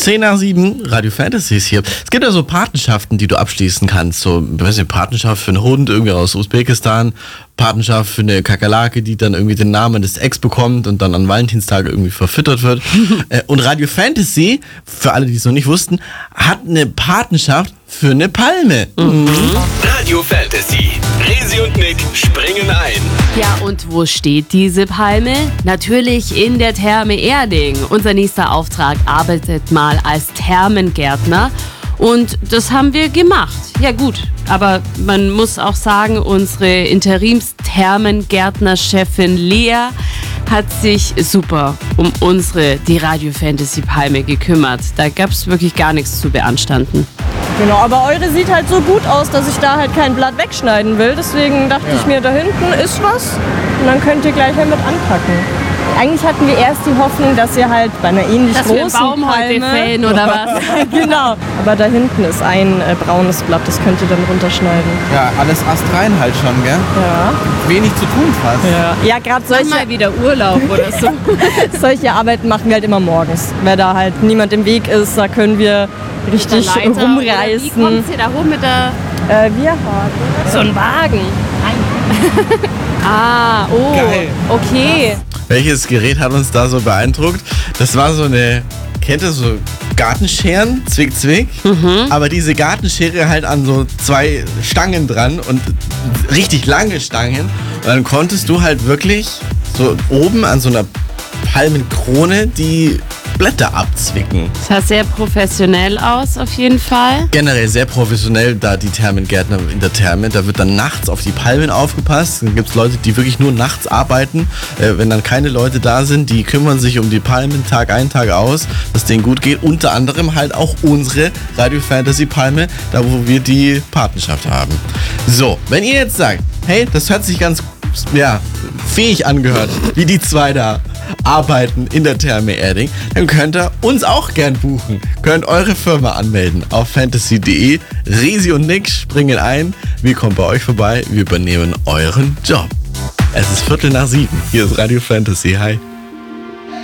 10:07, Radio Fantasy ist hier. Es gibt ja so Patenschaften, die du abschließen kannst. So, weiß nicht, Patenschaft für einen Hund irgendwie aus Usbekistan, Patenschaft für eine Kakerlake, die dann irgendwie den Namen des Ex bekommt und dann an Valentinstag irgendwie verfüttert wird. Und Radio Fantasy, für alle, die es noch nicht wussten, hat eine Patenschaft für eine Palme. Radio Fantasy. Resi und Nick springen ein. Ja, und wo steht diese Palme? Natürlich in der Therme Erding. Unser nächster Auftrag: arbeitet mal als Thermengärtner. Und das haben wir gemacht. Ja gut, aber man muss auch sagen, unsere Interims-Thermengärtner-Chefin Lea hat sich super um die Radio Fantasy Palme gekümmert. Da gab es wirklich gar nichts zu beanstanden. Genau, aber eure sieht halt so gut aus, dass ich da halt kein Blatt wegschneiden will. Deswegen dachte ich mir, da hinten ist was und dann könnt ihr gleich mit anpacken. Eigentlich hatten wir erst die Hoffnung, dass ihr halt bei einer ähnlich großen Palme fällen oder was? Genau, aber da hinten ist ein braunes Blatt, das könnt ihr dann runterschneiden. Ja, alles astrein halt schon, gell? Ja. Wenig zu tun fast. Ja, gerade Mal wieder Urlaub oder so. solche Arbeiten machen wir halt immer morgens. Wenn da halt niemand im Weg ist, da können wir richtig rumreißen. Wie kommt ihr da hoch mit der... Wir haben So ein Wagen. Ah, oh, Geil. okay. Welches Gerät hat uns da so beeindruckt? Das war so eine, kennt ihr so Gartenscheren, Zwick, Zwick? Aber diese Gartenschere halt an so 2 Stangen dran und richtig lange Stangen. Und dann konntest du halt wirklich so oben an so einer Palmenkrone die Blätter abzwicken. Das sah sehr professionell aus, auf jeden Fall. Generell sehr professionell, da die Thermengärtner in der Therme, da wird dann nachts auf die Palmen aufgepasst. Dann gibt es Leute, die wirklich nur nachts arbeiten. Wenn dann keine Leute da sind, die kümmern sich um die Palmen Tag ein, Tag aus, dass es denen gut geht. Unter anderem halt auch unsere Radio Fantasy Palme, da wo wir die Patenschaft haben. So, wenn ihr jetzt sagt, hey, das hört sich ganz fähig angehört, wie die 2 da arbeiten in der Therme Erding, dann könnt ihr uns auch gern buchen. Könnt eure Firma anmelden auf fantasy.de. Resi und Nick springen ein. Wir kommen bei euch vorbei. Wir übernehmen euren Job. Es ist 6:45. Hier ist Radio Fantasy. Hi.